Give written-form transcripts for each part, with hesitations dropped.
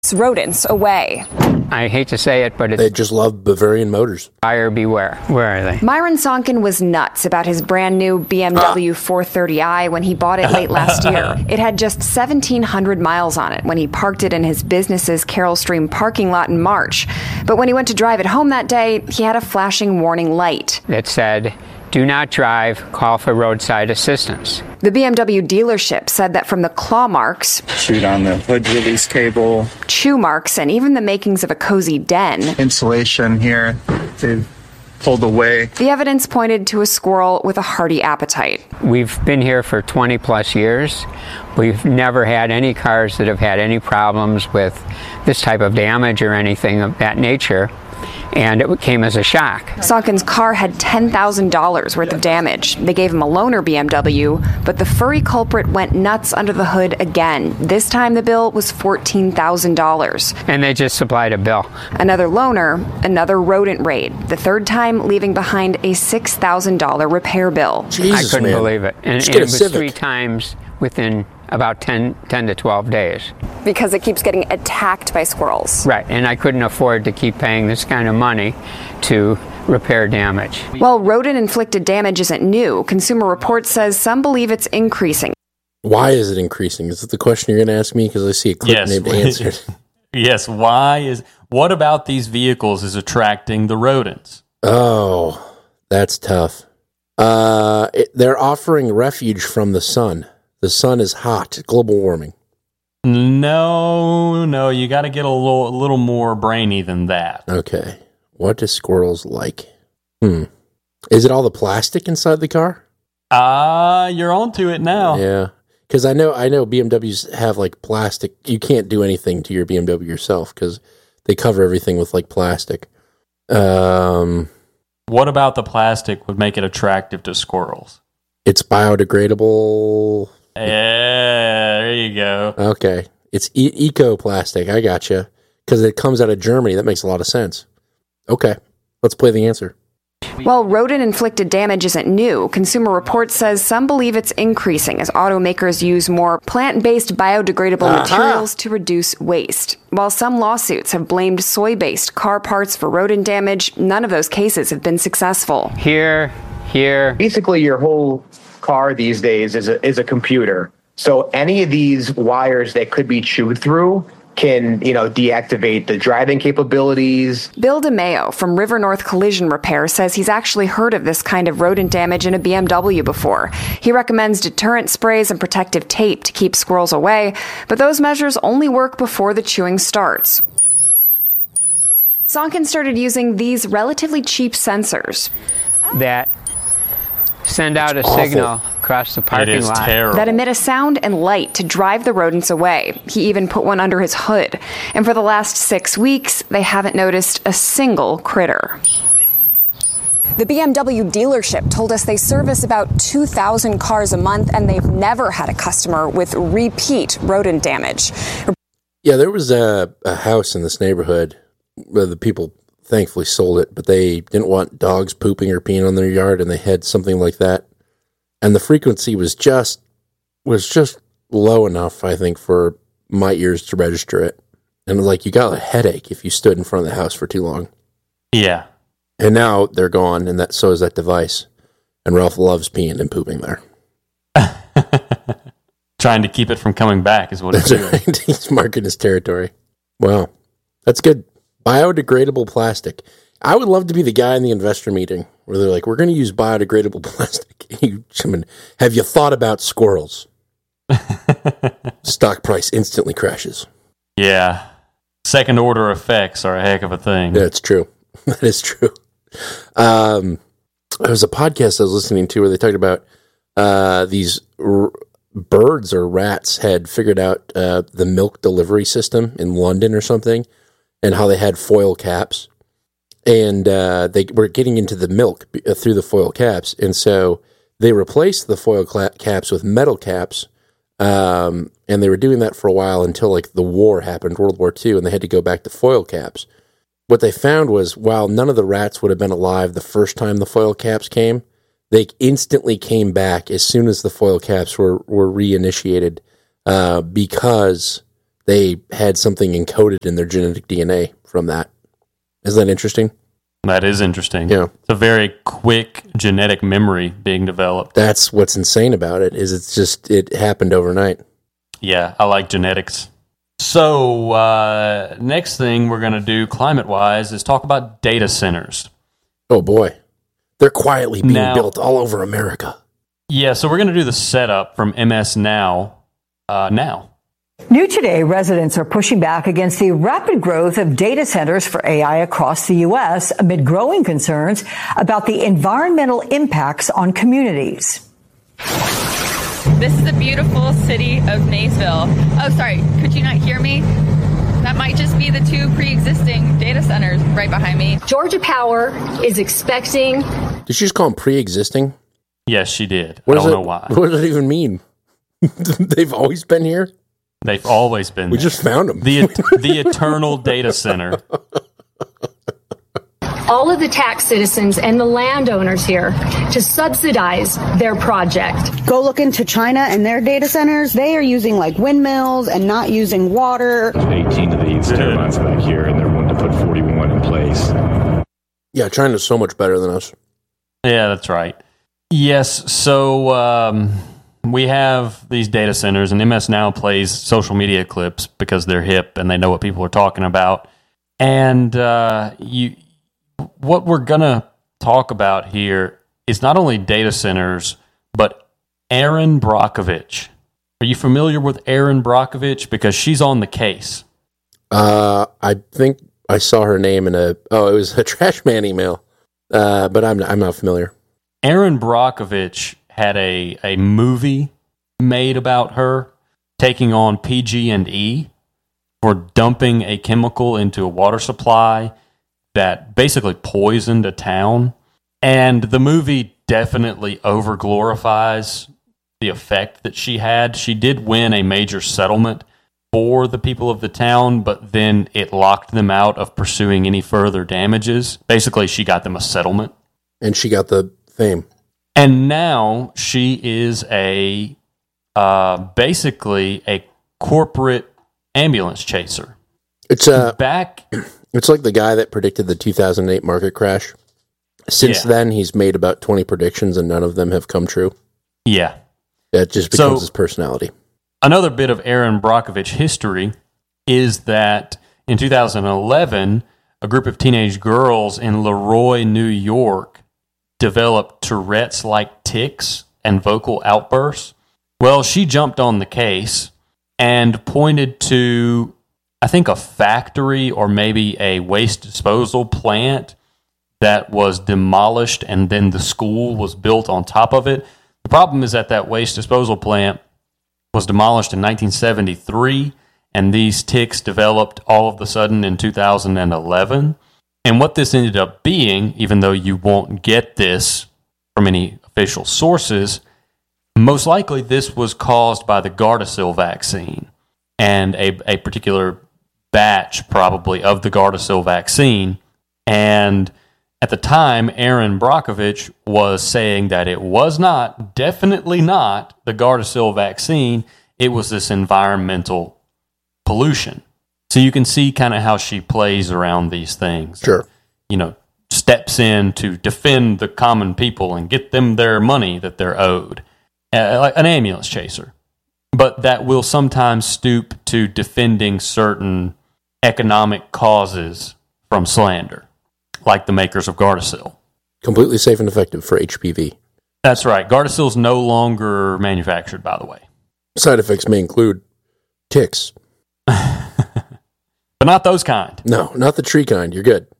rodents away. I hate to say it, but they just love Bavarian motors. Buyer beware. Where are they? Myron Sonkin was nuts about his brand new BMW 430i when he bought it late last year. It had just 1,700 miles on it when he parked it in his business's Carroll Stream parking lot in March. But when he went to drive it home that day, he had a flashing warning light that said, "Do not drive, call for roadside assistance." The BMW dealership said that from the claw marks, chewed on the hood release cable, chew marks, and even the makings of a cozy den, insulation here, they've pulled away. The evidence pointed to a squirrel with a hearty appetite. We've been here for 20 plus years. We've never had any cars that have had any problems with this type of damage or anything of that nature. And it came as a shock. Sonkin's car had $10,000 worth of damage. They gave him a loaner BMW, but the furry culprit went nuts under the hood again. This time the bill was $14,000. And they just supplied a bill. Another loaner, another rodent raid. The third time leaving behind a $6,000 repair bill. Jesus, I couldn't man. believe it. And it was 3 times within about 10 to 12 days. Because it keeps getting attacked by squirrels. Right, and I couldn't afford to keep paying this kind of money to repair damage. While rodent-inflicted damage isn't new, Consumer Reports says some believe it's increasing. Why is it increasing? Is it the question you're going to ask me? Because I see a clip named answered. Yes, what about these vehicles is attracting the rodents? Oh, that's tough. They're offering refuge from the sun. The sun is hot. Global warming. No, you got to get a little more brainy than that. Okay. What do squirrels like? Is it all the plastic inside the car? You're onto it now. Yeah. Because I know BMWs have like plastic. You can't do anything to your BMW yourself because they cover everything with like plastic. What about the plastic would make it attractive to squirrels? It's biodegradable. Yeah, there you go. Okay. It's eco-plastic. I gotcha. Because it comes out of Germany. That makes a lot of sense. Okay. Let's play the answer. While rodent-inflicted damage isn't new, Consumer Reports says some believe it's increasing as automakers use more plant-based biodegradable materials to reduce waste. While some lawsuits have blamed soy-based car parts for rodent damage, none of those cases have been successful. Here. Basically, your whole car these days is a computer. So any of these wires that could be chewed through can, deactivate the driving capabilities. Bill DeMeo from River North Collision Repair says he's actually heard of this kind of rodent damage in a BMW before. He recommends deterrent sprays and protective tape to keep squirrels away, but those measures only work before the chewing starts. Sonkin started using these relatively cheap sensors that send out a signal across the parking lot that emit a sound and light to drive the rodents away. He even put one under his hood. And for the last 6 weeks, they haven't noticed a single critter. The BMW dealership told us they service about 2,000 cars a month, and they've never had a customer with repeat rodent damage. Yeah, there was a house in this neighborhood where the people thankfully sold it, but they didn't want dogs pooping or peeing on their yard, and they had something like that. And the frequency was just low enough, I think, for my ears to register it. And like, you got a headache if you stood in front of the house for too long. Yeah. And now they're gone, and so is that device. And Ralph loves peeing and pooping there. Trying to keep it from coming back is what he's doing. Right. He's marking his territory. Wow. That's good. Biodegradable plastic. I would love to be the guy in the investor meeting where they're like, we're going to use biodegradable plastic. Have you thought about squirrels? Stock price instantly crashes. Yeah. Second order effects are a heck of a thing. That's true. That is true. There was a podcast I was listening to where they talked about these birds or rats had figured out the milk delivery system in London or something, and how they had foil caps, and they were getting into the milk through the foil caps, and so they replaced the foil caps with metal caps, and they were doing that for a while until like the war happened, World War II, and they had to go back to foil caps. What they found was, while none of the rats would have been alive the first time the foil caps came, they instantly came back as soon as the foil caps were reinitiated, because they had something encoded in their genetic DNA from that. Isn't that interesting? That is interesting. Yeah. It's a very quick genetic memory being developed. That's what's insane about it, is it happened overnight. Yeah, I like genetics. So, next thing we're going to do climate-wise is talk about data centers. Oh, boy. They're quietly being built all over America. Yeah, so we're going to do the setup from MS Now now. New today, residents are pushing back against the rapid growth of data centers for AI across the U.S. amid growing concerns about the environmental impacts on communities. This is the beautiful city of Maysville. Oh, sorry, could you not hear me? That might just be the two pre-existing data centers right behind me. Georgia Power is expecting... Did she just call them pre-existing? Yes, she did. I don't know why. What does that even mean? They've always been here? They've always been We there. just found them. The eternal data center. all of the tax citizens and the landowners here to subsidize their project. Go look into China and their data centers. They are using like windmills and not using water. 18 of these turbines back here, and they're wanting to put 41 in place. Yeah, China's so much better than us. Yeah, that's right. Yes, so we have these data centers, and MS Now plays social media clips because they're hip and they know what people are talking about. And what we're going to talk about here is not only data centers, but Erin Brockovich. Are you familiar with Erin Brockovich? Because she's on the case. I think I saw her name in it was a Trash Man email, but I'm not familiar. Erin Brockovich had a movie made about her taking on PG&E for dumping a chemical into a water supply that basically poisoned a town. And the movie definitely over-glorifies the effect that she had. She did win a major settlement for the people of the town, but then it locked them out of pursuing any further damages. Basically, she got them a settlement. And she got the fame. And now she is basically a corporate ambulance chaser. It's It's like the guy that predicted the 2008 market crash. Since then, he's made about 20 predictions, and none of them have come true. Yeah. That just becomes his personality. Another bit of Erin Brockovich history is that in 2011, a group of teenage girls in Leroy, New York, developed Tourette's-like tics and vocal outbursts. Well, she jumped on the case and pointed to, I think, a factory or maybe a waste disposal plant that was demolished, and then the school was built on top of it. The problem is that waste disposal plant was demolished in 1973, and these tics developed all of a sudden in 2011. And what this ended up being, even though you won't get this from any official sources, most likely this was caused by the Gardasil vaccine and a particular batch probably of the Gardasil vaccine. And at the time, Erin Brockovich was saying that it was definitely not the Gardasil vaccine. It was this environmental pollution. So you can see kind of how she plays around these things. Sure. Steps in to defend the common people and get them their money that they're owed. Like an ambulance chaser. But that will sometimes stoop to defending certain economic causes from slander, like the makers of Gardasil. Completely safe and effective for HPV. That's right. Gardasil is no longer manufactured, by the way. Side effects may include ticks. But not those kind. No, not the tree kind. You're good.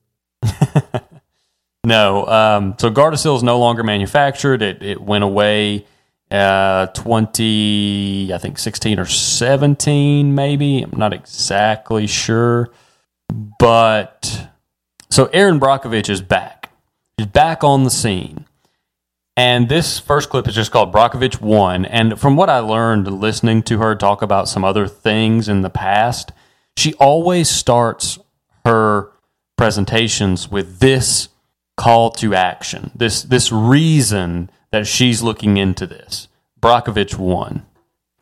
No. So Gardasil is no longer manufactured. It went away 16 or 17, maybe. I'm not exactly sure. But so Erin Brockovich is back. She's back on the scene. And this first clip is just called Brockovich 1. And from what I learned listening to her talk about some other things in the past, she always starts her presentations with this call to action, this reason that she's looking into this. Brockovich 1.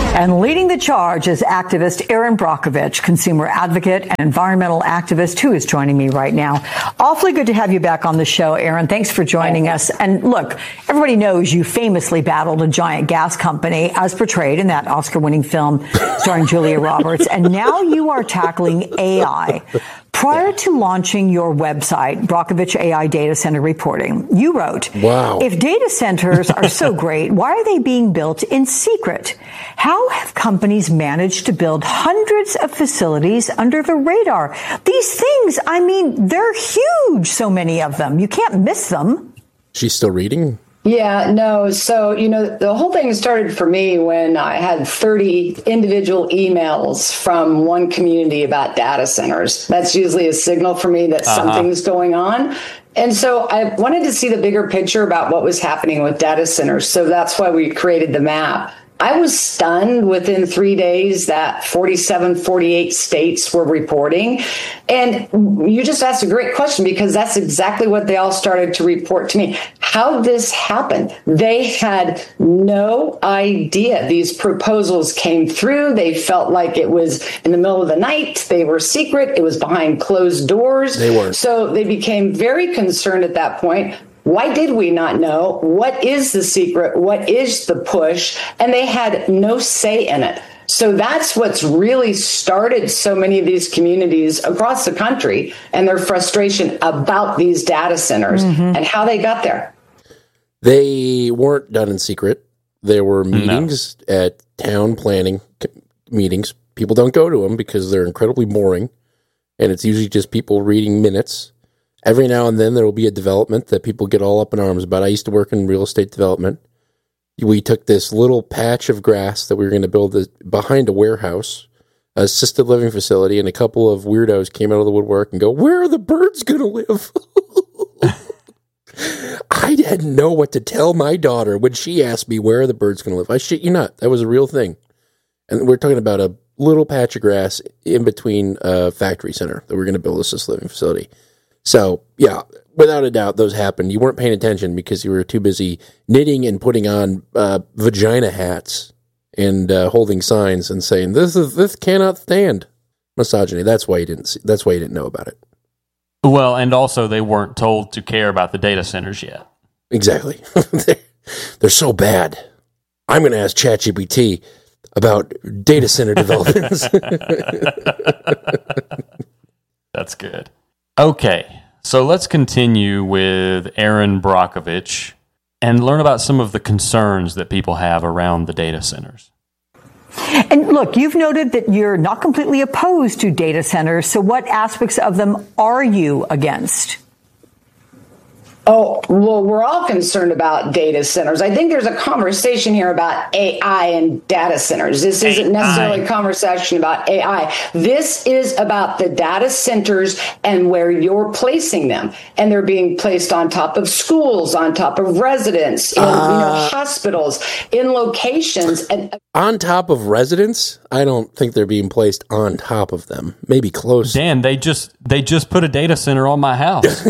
And leading the charge is activist Erin Brockovich, consumer advocate and environmental activist, who is joining me right now. Awfully good to have you back on the show, Erin. Thanks for joining us. And look, everybody knows you famously battled a giant gas company as portrayed in that Oscar-winning film starring Julia Roberts. And now you are tackling AI. Prior to launching your website, Brockovich AI Data Center Reporting, you wrote, wow, if data centers are so great, why are they being built in secret? How have companies managed to build hundreds of facilities under the radar? These things, I mean, they're huge, so many of them. You can't miss them. She's still reading? Yeah, no. So, the whole thing started for me when I had 30 individual emails from one community about data centers. That's usually a signal for me that something's going on. And so I wanted to see the bigger picture about what was happening with data centers. So that's why we created the map. I was stunned within 3 days that 47, 48 states were reporting. And you just asked a great question, because that's exactly what they all started to report to me. How this happened. They had no idea. These proposals came through. They felt like it was in the middle of the night. They were secret. It was behind closed doors. They weren't. So they became very concerned at that point. Why did we not know? What is the secret? What is the push? And they had no say in it. So that's what's really started so many of these communities across the country and their frustration about these data centers and how they got there. They weren't done in secret. There were meetings at town planning meetings. People don't go to them because they're incredibly boring, and it's usually just people reading minutes. Every now and then there will be a development that people get all up in arms about. I used to work in real estate development. We took this little patch of grass that we were going to build behind a warehouse, an assisted living facility, and a couple of weirdos came out of the woodwork and go, "Where are the birds going to live?" I didn't know what to tell my daughter when she asked me, "Where are the birds going to live?" I shit you not. That was a real thing. And we're talking about a little patch of grass in between a factory center that we're going to build this living facility. So, yeah, without a doubt, those happened. You weren't paying attention because you were too busy knitting and putting on vagina hats and holding signs and saying, "This cannot stand misogyny." That's why you didn't know about it. Well, and also they weren't told to care about the data centers yet. Exactly. They're so bad. I'm going to ask ChatGPT about data center developments. That's good. Okay, so let's continue with Erin Brockovich and learn about some of the concerns that people have around the data centers. And look, you've noted that you're not completely opposed to data centers. So what aspects of them are you against? Oh, well, we're all concerned about data centers. I think there's a conversation here about AI and data centers. This isn't necessarily a conversation about AI. This is about the data centers and where you're placing them. And they're being placed on top of schools, on top of residents, in hospitals, in locations. And on top of residents? I don't think they're being placed on top of them. Maybe close. Dan, they just put a data center on my house.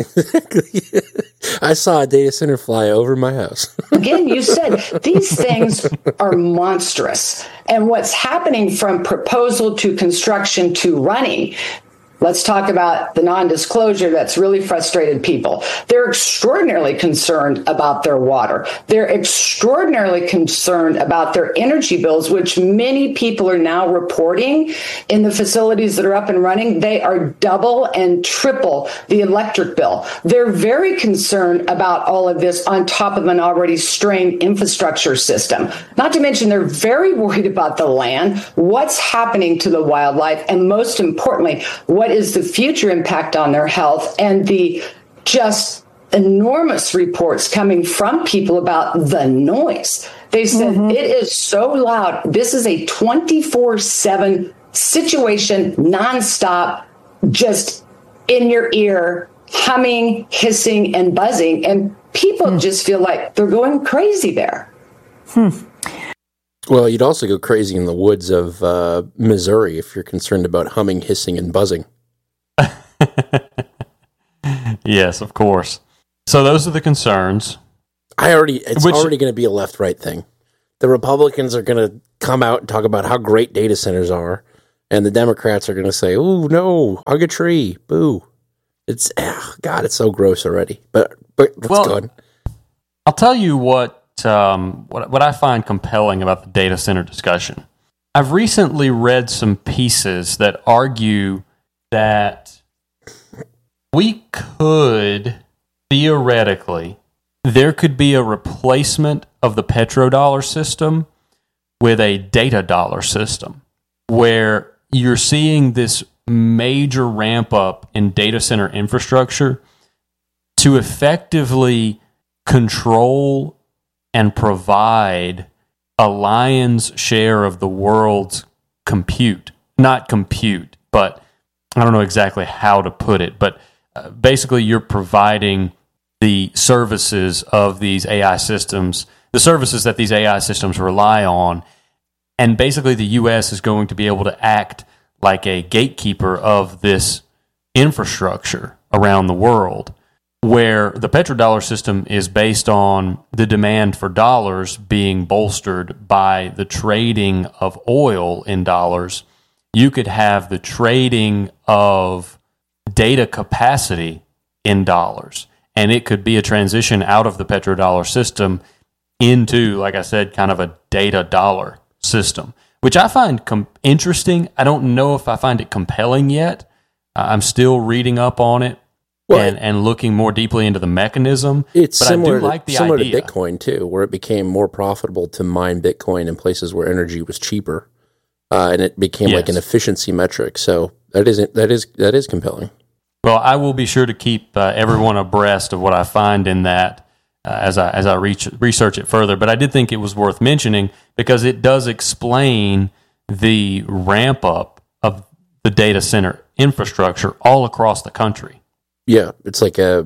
I saw a data center fly over my house. Again, you said these things are monstrous. And what's happening from proposal to construction to running, let's talk about the non-disclosure that's really frustrated people. They're extraordinarily concerned about their water. They're extraordinarily concerned about their energy bills, which many people are now reporting in the facilities that are up and running. They are double and triple the electric bill. They're very concerned about all of this on top of an already strained infrastructure system. Not to mention, they're very worried about the land, what's happening to the wildlife, and most importantly, what is the future impact on their health, and the just enormous reports coming from people about the noise. They said it is so loud. This is a 24/7 situation, nonstop, just in your ear, humming, hissing, and buzzing. And people just feel like they're going crazy there. Well, you'd also go crazy in the woods of Missouri if you're concerned about humming, hissing, and buzzing. Yes, of course. So those are the concerns. It's already going to be a left-right thing. the Republicans are going to come out and talk about how great data centers are, and the Democrats are going to say, "Oh no, hug a tree, boo." It's God, it's so gross already. But let's go on. I'll tell you what I find compelling about the data center discussion. I've recently read some pieces that argue that we could theoretically, there could be a replacement of the petrodollar system with a data dollar system, where you're seeing this major ramp up in data center infrastructure to effectively control and provide a lion's share of the world's compute. Not compute, but I don't know exactly how to put it, but basically you're providing the services of these AI systems, the services that these AI systems rely on, and basically the U.S. is going to be able to act like a gatekeeper of this infrastructure around the world, where the petrodollar system is based on the demand for dollars being bolstered by the trading of oil in dollars. You could have the trading of data capacity in dollars, and it could be a transition out of the petrodollar system into, like I said, kind of a data dollar system, which I find interesting. I don't know if I find it compelling yet. I'm still reading up on it and looking more deeply into the mechanism. It's but similar, I do like the similar idea. to Bitcoin, too, where it became more profitable to mine Bitcoin in places where energy was cheaper, and it became like an efficiency metric. So that is compelling. Well, I will be sure to keep everyone abreast of what I find in that as I research it further. But I did think it was worth mentioning because it does explain the ramp up of the data center infrastructure all across the country. Yeah, it's like a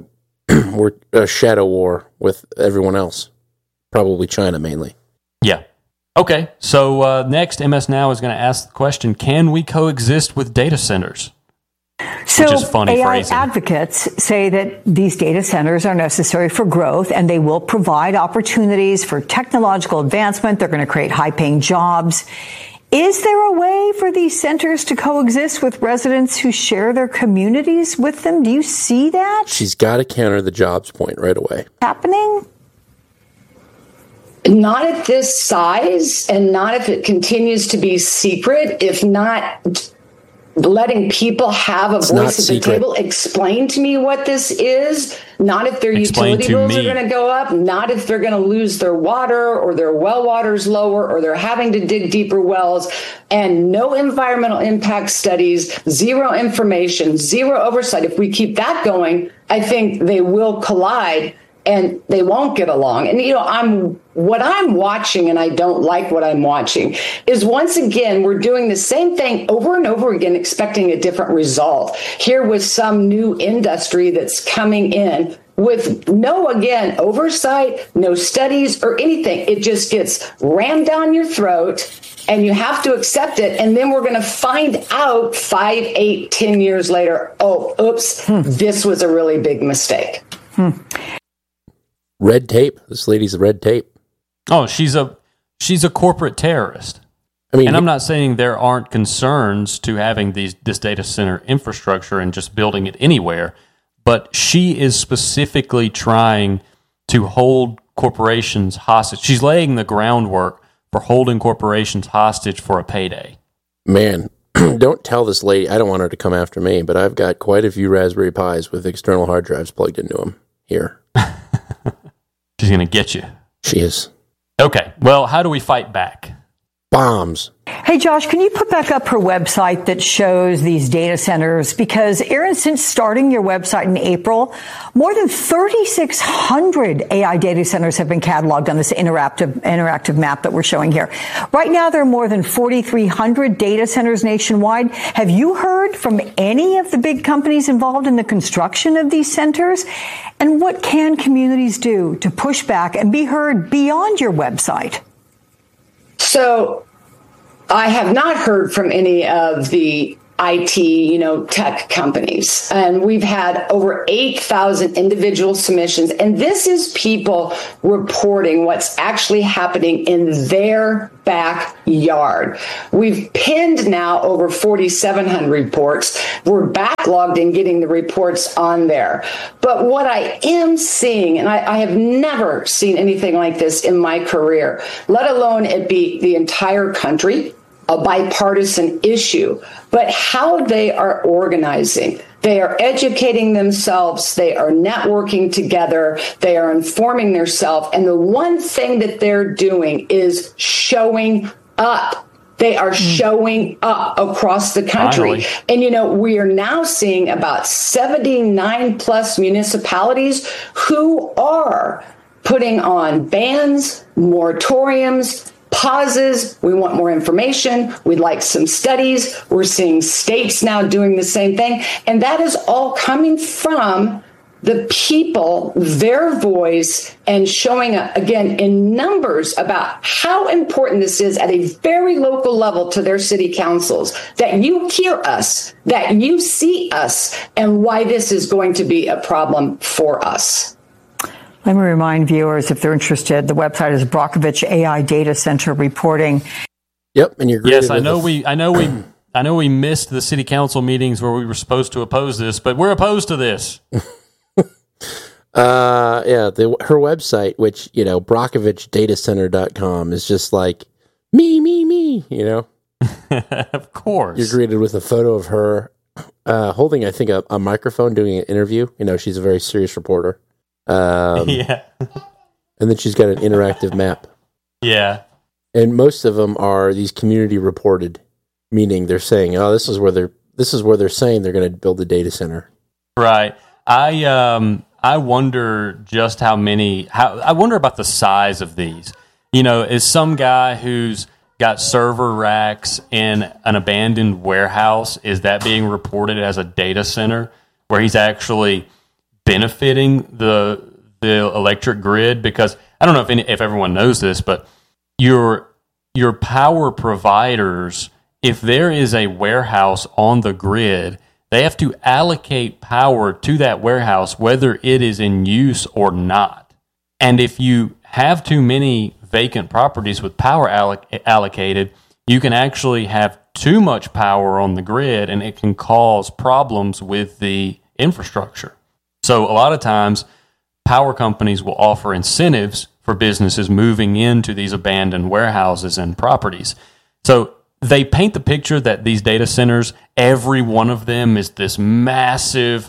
shadow war with everyone else, probably China mainly. Yeah. Okay, so next, MS Now is going to ask the question, can we coexist with data centers? So Which is funny AI phrasing. advocates say that these data centers are necessary for growth and they will provide opportunities for technological advancement. They're going to create high-paying jobs. Is there a way for these centers to coexist with residents who share their communities with them? Do you see that She's got to counter the jobs point right away. happening? Not at this size, and not if it continues to be secret, if not letting people have a It's not voice at the secret. table. Explain to me what this is. Not if their Explain utility to bills are me. going to go up. Not if they're going to lose their water or their well water's lower or they're having to dig deeper wells. And no environmental impact studies, zero information, zero oversight. If we keep that going, I think they will collide and they won't get along. And, you know, what I'm watching, and I don't like what I'm watching, is once again, we're doing the same thing over and over again, expecting a different result. Here with some new industry that's coming in with no, again, oversight, no studies or anything. It just gets rammed down your throat and you have to accept it. And then we're going to find out 5, 8, 10 years later, oh, oops, this was a really big mistake. Red tape. This lady's red tape. Oh, she's a corporate terrorist. I mean, and I'm not saying there aren't concerns to having this data center infrastructure and just building it anywhere, but she is specifically trying to hold corporations hostage. She's laying the groundwork for holding corporations hostage for a payday. Man, don't tell this lady. I don't want her to come after me, but I've got quite a few Raspberry Pis with external hard drives plugged into them here. She's going to get you. She is. Okay, well, how do we fight back? Bombs. Hey, Josh, can you put back up her website that shows these data centers? Because, Aaron, since starting your website in April, more than 3,600 AI data centers have been cataloged on this interactive map that we're showing here. Right now, there are more than 4,300 data centers nationwide. Have you heard from any of the big companies involved in the construction of these centers? And what can communities do to push back and be heard beyond your website? So I have not heard from any of the IT, tech companies. And we've had over 8,000 individual submissions. And this is people reporting what's actually happening in their backyard. We've pinned now over 4,700 reports. We're backlogged in getting the reports on there. But what I am seeing, and I have never seen anything like this in my career, let alone it be the entire country, a bipartisan issue, but how they are organizing. They are educating themselves. They are networking together. They are informing themselves. And the one thing that they're doing is showing up. They are showing up across the country. Finally. And, we are now seeing about 79 plus municipalities who are putting on bans, moratoriums, pauses. We want more information. We'd like some studies. We're seeing states now doing the same thing. And that is all coming from the people, their voice, and showing up, again, in numbers about how important this is at a very local level to their city councils, that you hear us, that you see us, and why this is going to be a problem for us. Let me remind viewers, if they're interested, the website is Brockovich AI Data Center reporting. Yep, and you're yes. I know we missed the city council meetings where we were supposed to oppose this, but we're opposed to this. Her website, which BrockovichDataCenter.com, is just like me. Of course, you're greeted with a photo of her holding, I think, a microphone doing an interview. She's a very serious reporter. Yeah. And then she's got an interactive map. Yeah. And most of them are these community reported, meaning they're saying, "Oh, this is where they're saying they're going to build a data center." Right. I wonder just how I wonder about the size of these. Is some guy who's got server racks in an abandoned warehouse, is that being reported as a data center where he's actually benefiting the electric grid? Because I don't know if everyone knows this, but your power providers, if there is a warehouse on the grid, they have to allocate power to that warehouse whether it is in use or not. And if you have too many vacant properties with power allocated, you can actually have too much power on the grid, and it can cause problems with the infrastructure. So a lot of times, power companies will offer incentives for businesses moving into these abandoned warehouses and properties. So they paint the picture that these data centers, every one of them is this massive,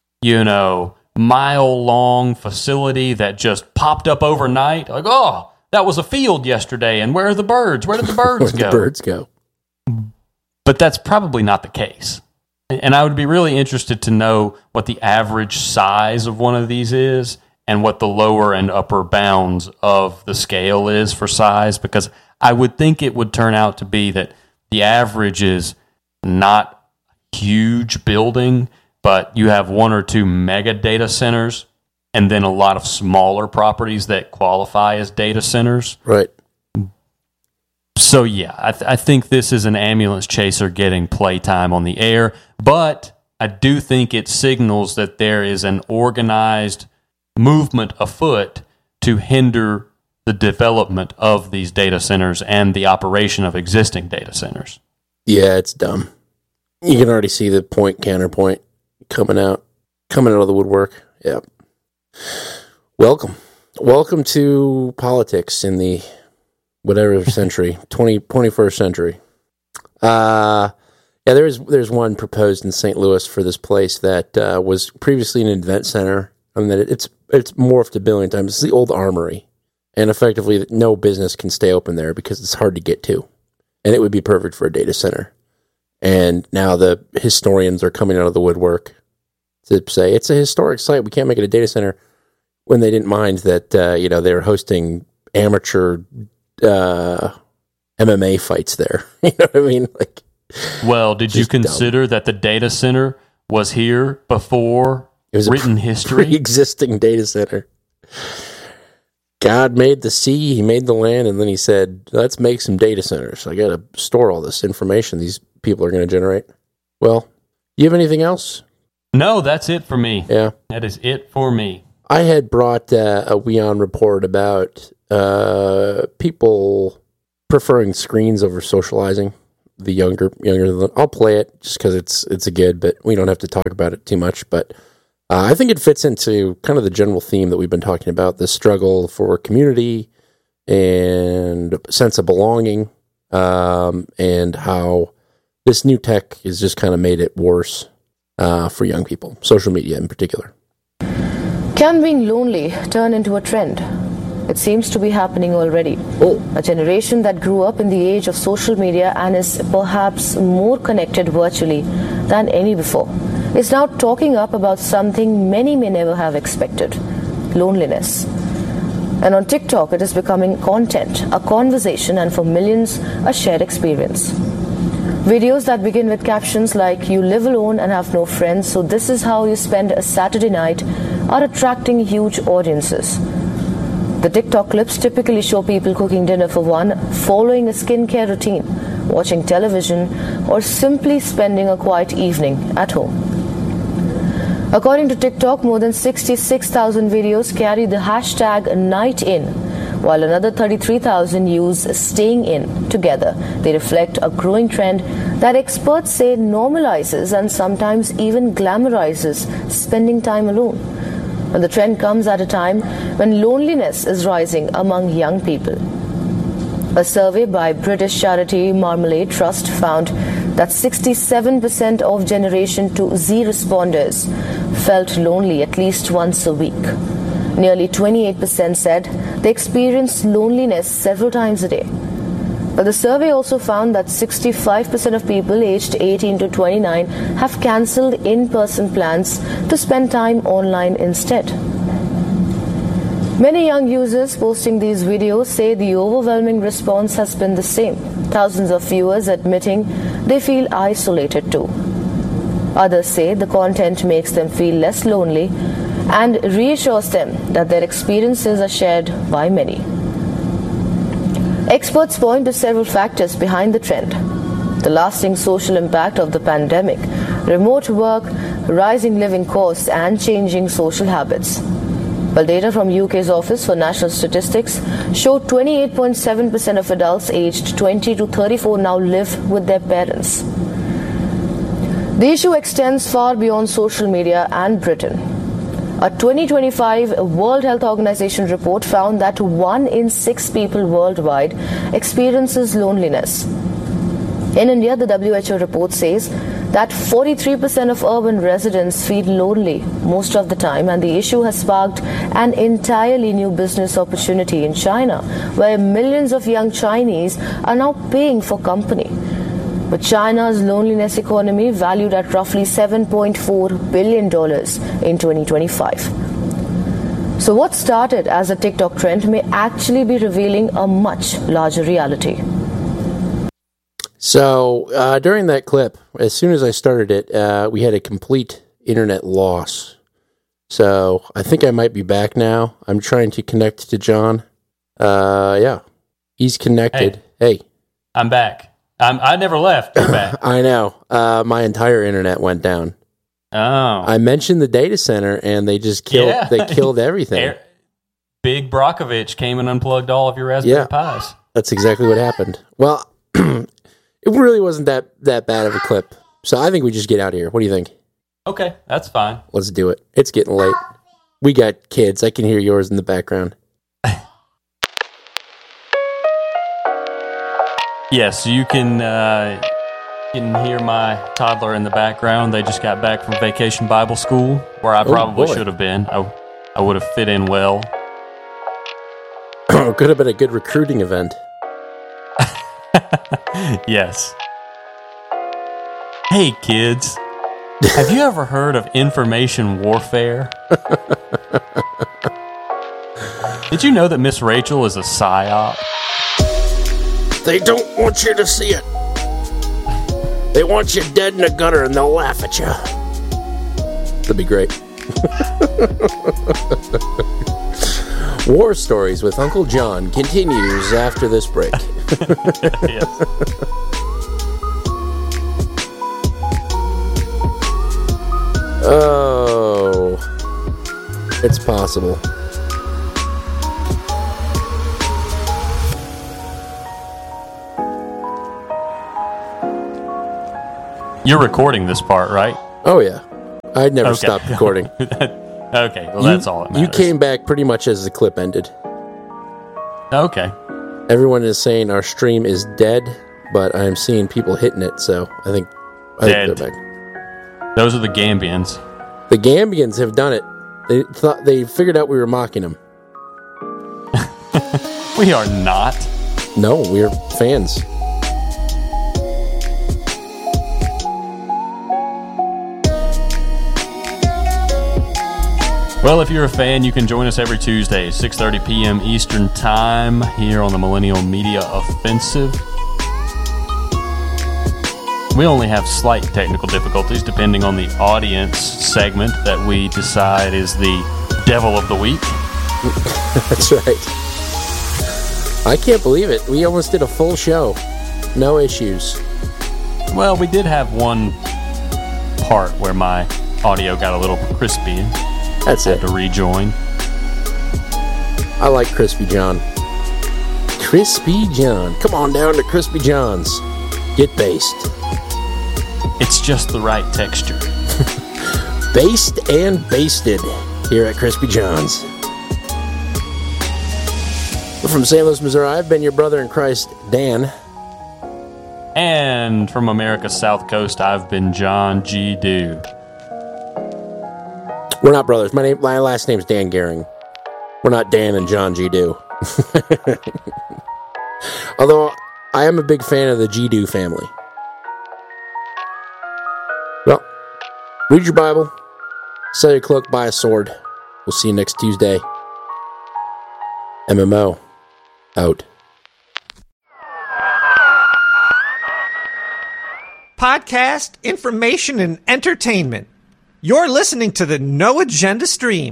mile-long facility that just popped up overnight. Like, oh, that was a field yesterday, and where are the birds? Where did the birds go? Where did the birds go? But that's probably not the case. And I would be really interested to know what the average size of one of these is and what the lower and upper bounds of the scale is for size, because I would think it would turn out to be that the average is not a huge building, but you have one or two mega data centers and then a lot of smaller properties that qualify as data centers. Right. So, yeah, I think this is an ambulance chaser getting playtime on the air, but I do think it signals that there is an organized movement afoot to hinder the development of these data centers and the operation of existing data centers. Yeah, it's dumb. You can already see the counterpoint coming out of the woodwork. Yeah. Welcome to politics in the whatever century, 21st century. There's one proposed in St. Louis for this place that was previously an event center. I mean, it's morphed a billion times. It's the old Armory, and effectively no business can stay open there because it's hard to get to, and it would be perfect for a data center. And now the historians are coming out of the woodwork to say it's a historic site. We can't make it a data center, when they didn't mind that they were hosting amateur MMA fights there. You know what I mean? Like, well, did you consider that the data center was here before it was written history? Pre-existing data center. God made the sea, he made the land, and then he said, let's make some data centers. I got to store all this information these people are going to generate. Well, you have anything else? No, that's it for me. Yeah. That is it for me. I had brought a WeOn report about people preferring screens over socializing. The younger than, I'll play it just because it's a good, but we don't have to talk about it too much. But I think it fits into kind of the general theme that we've been talking about, the struggle for community and sense of belonging, and how this new tech has just kind of made it worse for young people, social media in particular. Can being lonely turn into a trend? It seems to be happening already. A generation that grew up in the age of social media and is perhaps more connected virtually than any before is now talking up about something many may never have expected: loneliness. And on TikTok, it is becoming content, a conversation, and for millions, a shared experience. Videos that begin with captions like "You live alone and have no friends, so this is how you spend a Saturday night" are attracting huge audiences. The TikTok clips typically show people cooking dinner for one, following a skincare routine, watching television, or simply spending a quiet evening at home. According to TikTok, more than 66,000 videos carry the hashtag #NightIn, while another 33,000 use "staying in" together. They reflect a growing trend that experts say normalizes and sometimes even glamorizes spending time alone. And the trend comes at a time when loneliness is rising among young people. A survey by British charity Marmalade Trust found that 67% of Generation 2Z responders felt lonely at least once a week. Nearly 28% said they experienced loneliness several times a day. But the survey also found that 65% of people aged 18 to 29 have cancelled in-person plans to spend time online instead. Many young users posting these videos say the overwhelming response has been the same. Thousands of viewers admitting they feel isolated too. Others say the content makes them feel less lonely and reassures them that their experiences are shared by many. Experts point to several factors behind the trend: the lasting social impact of the pandemic, remote work, rising living costs, and changing social habits. Well, data from UK's Office for National Statistics showed 28.7% of adults aged 20 to 34 now live with their parents. The issue extends far beyond social media and Britain. A 2025 World Health Organization report found that 1 in 6 people worldwide experiences loneliness. In India, the WHO report says that 43% of urban residents feel lonely most of the time, and the issue has sparked an entirely new business opportunity in China, where millions of young Chinese are now paying for company. With China's loneliness economy valued at roughly $7.4 billion in 2025. So what started as a TikTok trend may actually be revealing a much larger reality. So during that clip, as soon as I started it, we had a complete internet loss. So I think I might be back now. I'm trying to connect to John. Yeah, he's connected. Hey. I'm back. I never left. You're back. I know. My entire internet went down. Oh. I mentioned the data center, and they just killed. They killed everything. Big Brockovich came and unplugged all of your Raspberry Pis. That's exactly what happened. Well, it really wasn't that bad of a clip. So I think we just get out of here. What do you think? Okay, that's fine. Let's do it. It's getting late. We got kids. I can hear yours in the background. Yes, you can hear my toddler in the background. They just got back from Vacation Bible School, where I probably should have been. I would have fit in well. Could have been a good recruiting event. Yes. Hey, kids. Have you ever heard of information warfare? Did you know that Miss Rachel is a psyop? They don't want you to see it. They want you dead in the gutter and they'll laugh at you. That'd be great. War Stories with Uncle John continues after this break. Yes. Oh, it's possible. You're recording this part, right? Oh, yeah. I'd never stopped recording. Okay, well, that's all that matters. You came back pretty much as the clip ended. Okay. Everyone is saying our stream is dead, but I'm seeing people hitting it, so I think Dead. go back. Those are the Gambians. The Gambians have done it. They figured out we were mocking them. We are not. No, we're fans. Well, if you're a fan, you can join us every Tuesday, 6:30 p.m. Eastern Time, here on the Millennial Media Offensive. We only have slight technical difficulties depending on the audience segment that we decide is the devil of the week. That's right. I can't believe it. We almost did a full show. No issues. Well, we did have one part where my audio got a little crispy. That's it. Had to rejoin. I like Crispy John. Crispy John. Come on down to Crispy John's. Get based. It's just the right texture. Based and basted here at Crispy John's. From St. Louis, Missouri, I've been your brother in Christ, Dan. And from America's South Coast, I've been John G. Dew. We're not brothers. My last name's Dan Gehring. We're not Dan and John G. Dew. Although, I am a big fan of the G. Dew family. Well, read your Bible, sell your cloak, buy a sword. We'll see you next Tuesday. MMO. Out. Podcast, information, and entertainment. You're listening to the No Agenda Stream.